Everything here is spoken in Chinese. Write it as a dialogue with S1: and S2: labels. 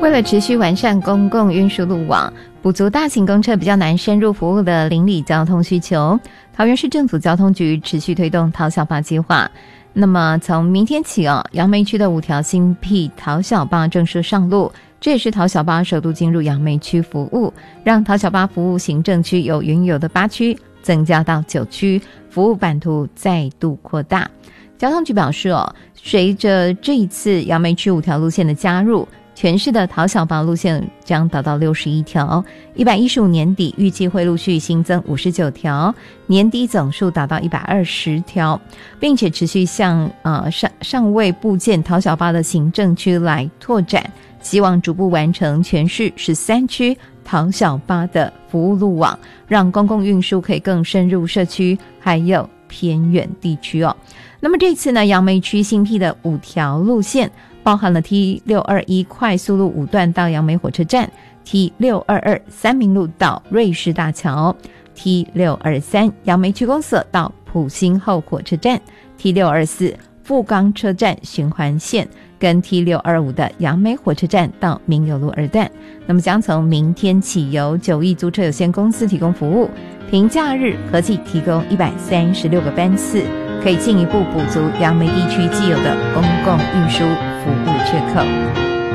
S1: 为了持续完善公共运输路网，补足大型公车比较难深入服务的邻里交通需求，桃园市政府交通局持续推动桃小巴计划。那么从明天起杨梅区的5条新辟桃小巴正式上路，这也是桃小巴首度进入杨梅区服务，让桃小巴服务行政区由原有的8区增加到9区，服务版图再度扩大。交通局表示随着这一次杨梅区5条路线的加入，全市的桃小巴路线将达到61条，115年底预计会陆续新增59条，年底总数达到120条，并且持续向尚未布建桃小巴的行政区来拓展，希望逐步完成全市13区桃小巴的服务路网，让公共运输可以更深入社区还有偏远地区那么这次呢，杨梅区新辟的5条路线包含了 T621 快速路5段到杨梅火车站， T622 三民路到瑞士大桥， T623 杨梅区公所到埔心后火车站， T624 富冈车站循环线，跟 T625 的杨梅火车站到民友路2段。那么将从明天起由9亿租车有限公司提供服务，凭假日合计提供136个班次，可以进一步补足杨梅地区既有的公共运输服务缺口。